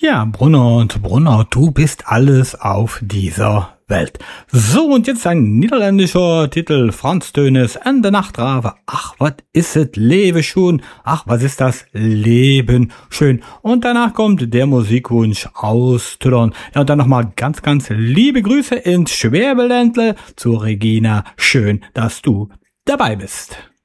Ja, Brunner und Brunner, du bist alles auf dieser Welt. So, und jetzt ein niederländischer Titel, Franz Dönes en de Nachtrave. Ach, was ist es Leben schon? Ach, was ist das Leben schön? Und danach kommt der Musikwunsch aus Tüllern. Ja, und dann nochmal ganz, ganz liebe Grüße ins Schwäbeländle zu Regina. Schön, dass du dabei bist.